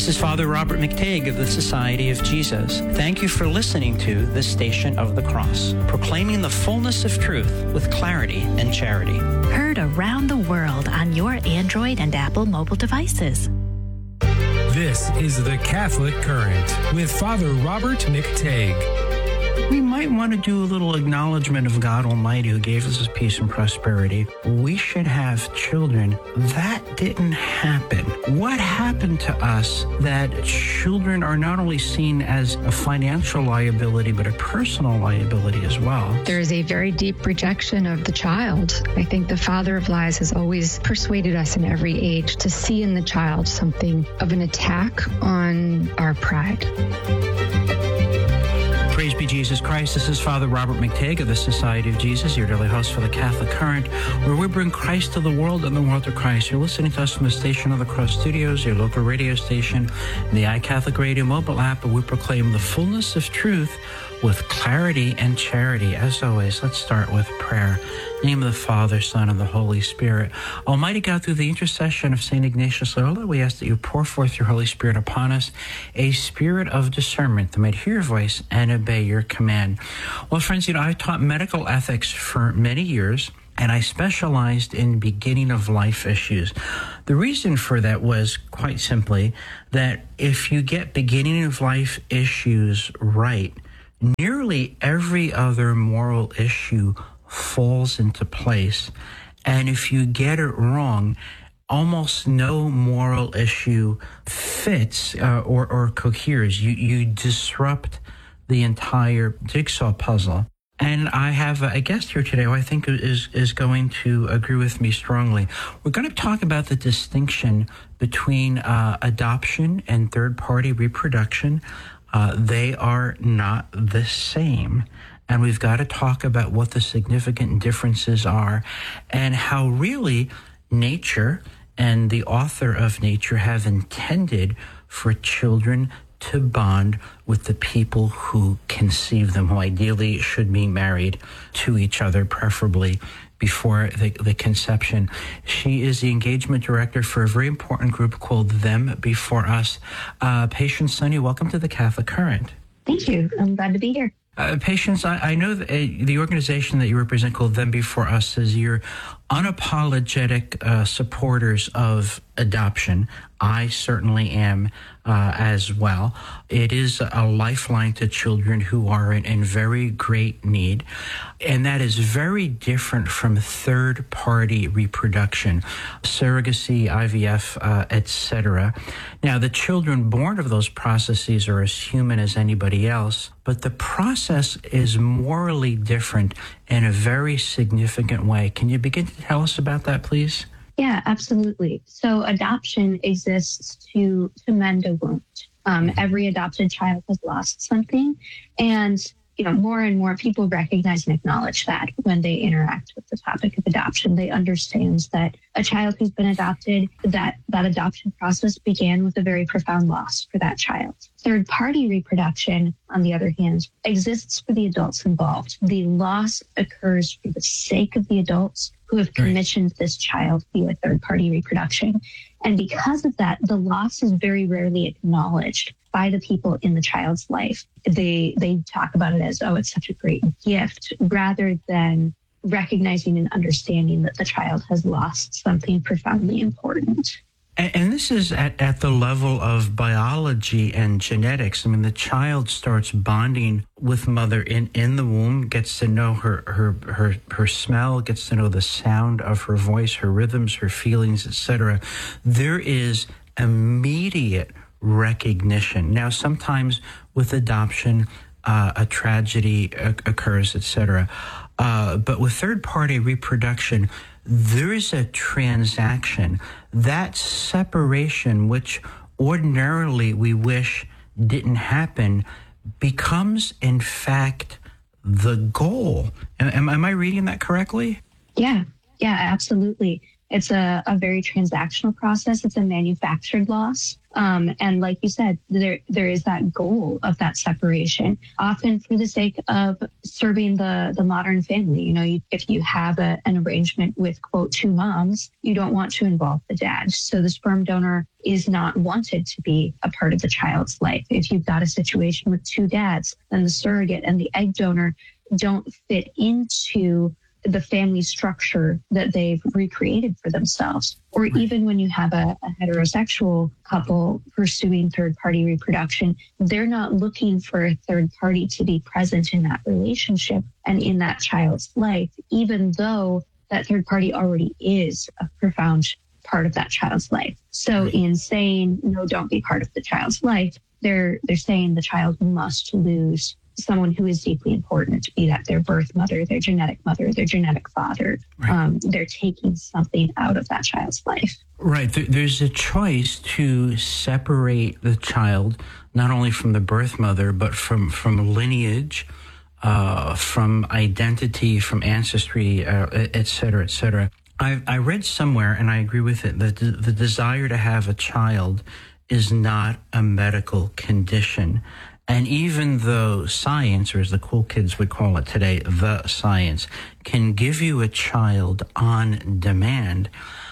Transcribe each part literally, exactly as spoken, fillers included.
This is Father Robert McTague of the Society of Jesus. Thank you for listening to The Station of the Cross, proclaiming the fullness of truth with clarity and charity. Heard around the world on your Android and Apple mobile devices. This is The Catholic Current with Father Robert McTague. We might want to do a little acknowledgement of God Almighty who gave us his peace and prosperity. We should have children. That didn't happen. What happened to us that children are not only seen as a financial liability, but a personal liability as well? There is a very deep rejection of the child. I think the father of lies has always persuaded us in every age to see in the child something of an attack on our pride. Praise be Jesus Christ. This is Father Robert McTague of the Society of Jesus, your daily host for the Catholic Current, where we bring Christ to the world and the world to Christ. You're listening to us from the Station of the Cross Studios, your local radio station, and the iCatholic Radio mobile app, where we proclaim the fullness of truth with clarity and charity. As always, let's start with prayer. In the name of the Father, Son, and the Holy Spirit. Almighty God, through the intercession of Saint Ignatius Loyola, we ask that you pour forth your Holy Spirit upon us, a spirit of discernment that might hear your voice and obey your command. Well, friends, you know, I've taught medical ethics for many years, and I specialized in beginning of life issues. The reason for that was quite simply that if you get beginning of life issues right, nearly every other moral issue falls into place. And if you get it wrong, almost no moral issue fits uh, or, or coheres. You, you disrupt the entire jigsaw puzzle. And I have a guest here today who I think is, is going to agree with me strongly. We're going to talk about the distinction between uh, adoption and third-party reproduction. Uh, they are not the same. And we've got to talk about what the significant differences are and how really nature and the author of nature have intended for children to bond with the people who conceive them, who ideally should be married to each other, preferably before the, the conception. She is the engagement director for a very important group called Them Before Us. Uh, Patience Sonny, welcome to the Catholic Current. Thank you. I'm glad to be here. Uh, Patience, I, I know that uh, the organization that you represent called Them Before Us is your unapologetic uh, supporters of adoption. I certainly am uh, as well. It is a lifeline to children who are in, in very great need. And that is very different from third-party reproduction, surrogacy, I V F, uh, et cetera. Now, the children born of those processes are as human as anybody else, but the process is morally different in a very significant way. Can you begin to tell us about that, please? Yeah, absolutely. So adoption exists to, to mend a wound. Um, every adopted child has lost something. And, you know, more and more people recognize and acknowledge that when they interact with the topic of adoption. They understand that a child who's been adopted, that that adoption process began with a very profound loss for that child. Third-party reproduction, on the other hand, exists for the adults involved. The loss occurs for the sake of the adults who have commissioned this child via third-party reproduction. And because of that, the loss is very rarely acknowledged by the people in the child's life. They they talk about it as, oh, it's such a great gift, rather than recognizing and understanding that the child has lost something profoundly important. And, and this is at, at the level of biology and genetics. I mean, the child starts bonding with mother in, in the womb, gets to know her, her, her, her smell, gets to know the sound of her voice, her rhythms, her feelings, et cetera. There is immediate recognition. Now, sometimes with adoption, uh, a tragedy occurs, et cetera. Uh, but with third-party reproduction, there is a transaction. That separation, which ordinarily we wish didn't happen, becomes, in fact, the goal. Am, am I reading that correctly? Yeah, yeah, absolutely. It's a, a very transactional process. It's a manufactured loss. Um, and like you said, there there is that goal of that separation, often for the sake of serving the, the modern family. You know, you, if you have a, an arrangement with, quote, two moms, you don't want to involve the dad. So the sperm donor is not wanted to be a part of the child's life. If you've got a situation with two dads, then the surrogate and the egg donor don't fit into the family structure that they've recreated for themselves. Or right. even when you have a, a heterosexual couple pursuing third-party reproduction, they're not looking for a third party to be present in that relationship and in that child's life, even though that third party already is a profound part of that child's life. So right. in saying, no, don't be part of the child's life, they're they're saying the child must lose someone who is deeply important, be that their birth mother, their genetic mother, their genetic father. Right. Um, they're taking something out of that child's life. Right. There's a choice to separate the child, not only from the birth mother, but from, from lineage, uh, from identity, from ancestry, uh, et cetera, et cetera. I, I read somewhere, and I agree with it, that the, the desire to have a child is not a medical condition. And even though science, or as the cool kids would call it today, the science, can give you a child on demand,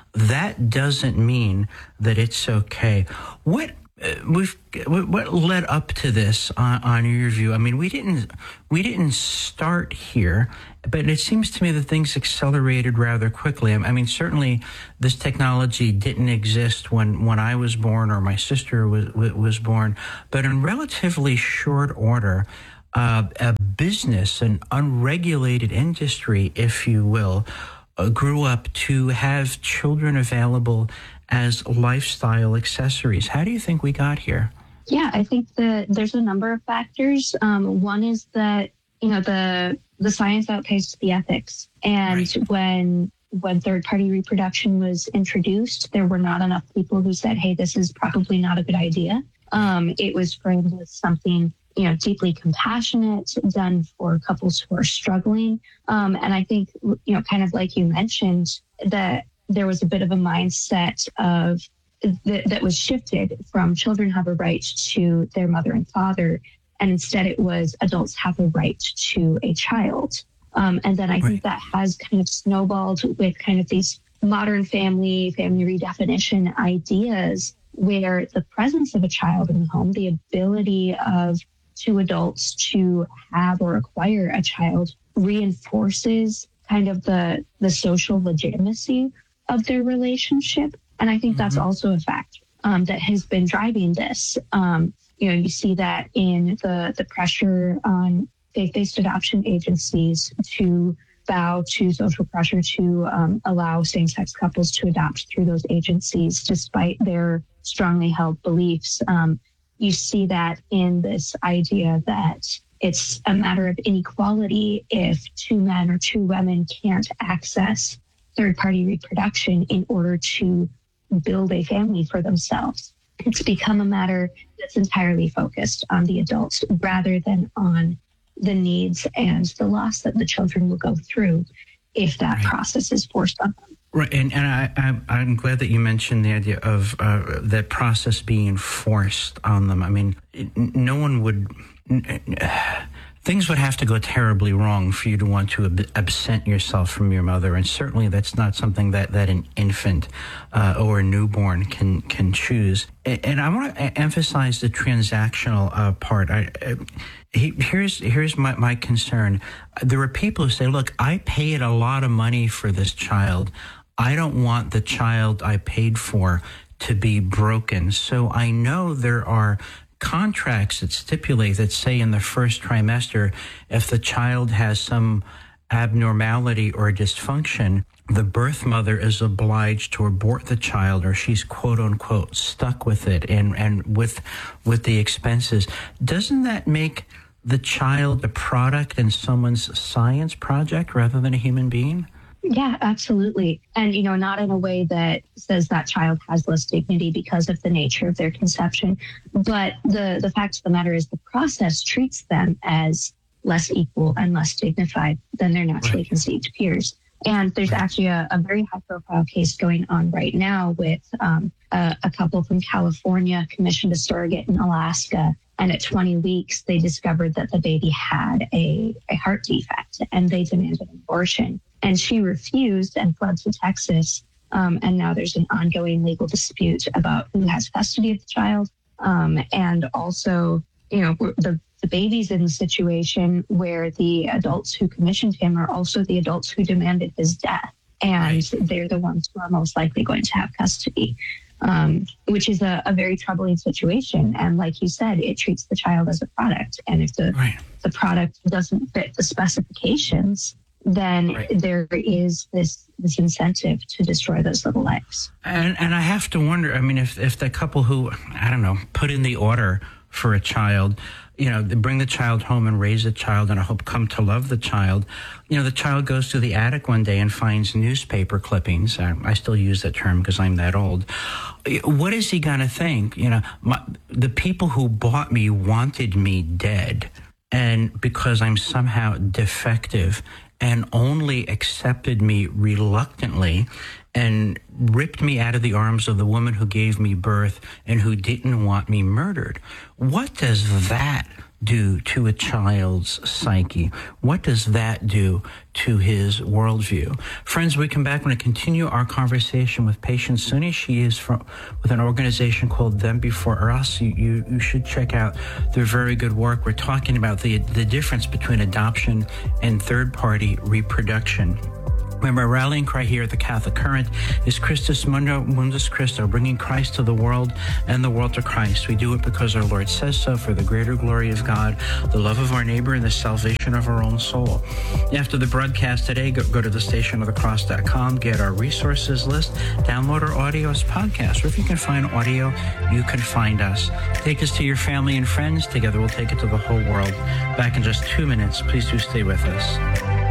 that doesn't mean that it's okay. What uh, we've what led up to this on, on your view? I mean, we didn't we didn't start here, but it seems to me that things accelerated rather quickly. I mean, certainly this technology didn't exist when, when I was born or my sister was was born, but in relatively short order, uh, a business, an unregulated industry, if you will, uh, grew up to have children available as lifestyle accessories. How do you think we got here? Yeah, I think that there's a number of factors. Um, one is that, you know, the the science outpaced the ethics. And right. when when third-party reproduction was introduced, there were not enough people who said, hey, this is probably not a good idea. Um, it was framed as something, you know, deeply compassionate, done for couples who are struggling. Um, and I think, you know, kind of like you mentioned, that there was a bit of a mindset of th- that was shifted from children have a right to their mother and father, and instead it was adults have a right to a child. Um, and then I right. think that has kind of snowballed with kind of these modern family, family redefinition ideas, where the presence of a child in the home, the ability of two adults to have or acquire a child, reinforces kind of the, the social legitimacy of their relationship. And I think mm-hmm. that's also a factor um, that has been driving this. Um, you know, you see that in the, the pressure on faith-based adoption agencies to bow to social pressure to um, allow same-sex couples to adopt through those agencies, despite their strongly held beliefs. Um, you see that in this idea that it's a matter of inequality if two men or two women can't access third-party reproduction in order to build a family for themselves. It's become a matter that's entirely focused on the adults rather than on the needs and the loss that the children will go through if that right. process is forced on them. Right, and, and I, I, I'm glad that you mentioned the idea of uh, that process being forced on them. I mean, no one would... Things would have to go terribly wrong for you to want to ab- absent yourself from your mother, and certainly that's not something that, that an infant uh, or a newborn can can choose. And, and I want to emphasize the transactional uh, part. I, I, here's here's my, my concern. There are people who say, look, I paid a lot of money for this child. I don't want the child I paid for to be broken. So I know there are contracts that stipulate that, say, in the first trimester, if the child has some abnormality or dysfunction, the birth mother is obliged to abort the child, or she's quote unquote stuck with it and, and with with the expenses. Doesn't that make the child a product in someone's science project rather than a human being? Yeah, absolutely. And, you know, not in a way that says that child has less dignity because of the nature of their conception. But the, the fact of the matter is the process treats them as less equal and less dignified than their naturally right. conceived peers. And there's actually a, a very high-profile case going on right now with um, a, a couple from California commissioned a surrogate in Alaska. And at twenty weeks, they discovered that the baby had a, a heart defect, and they demanded an abortion. And she refused and fled to Texas. Um, and now there's an ongoing legal dispute about who has custody of the child. Um, and also, you know, the, the baby's in the situation where the adults who commissioned him are also the adults who demanded his death. And they're the ones who are most likely going to have custody, um, which is a, a very troubling situation. And like you said, it treats the child as a product. And if the, right. the product doesn't fit the specifications, then right. there is this this incentive to destroy those little lives. And and I have to wonder, I mean, if, if the couple who, I don't know, put in the order for a child, you know, they bring the child home and raise the child and I hope come to love the child. You know, the child goes to the attic one day and finds newspaper clippings. I, I still use that term because I'm that old. What is he going to think? You know, my, the people who bought me wanted me dead. And because I'm somehow defective and only accepted me reluctantly and ripped me out of the arms of the woman who gave me birth and who didn't want me murdered. What does that do to a child's psyche? What does that do to his worldview? Friends, we come back. We're going to continue our conversation with Patience Suni. She is from with an organization called Them Before Us. You, you, you should check out their very good work. We're talking about the, the difference between adoption and third-party reproduction. Remember, our rallying cry here at the Catholic Current is Christus Mundo, Mundus Christo, bringing Christ to the world and the world to Christ. We do it because our Lord says so, for the greater glory of God, the love of our neighbor, and the salvation of our own soul. After the broadcast today, go, go to the station of the cross dot com, get our resources list, download our audio as podcasts, or if you can find audio, you can find us. Take us to your family and friends. Together we'll take it to the whole world. Back in just two minutes. Please do stay with us.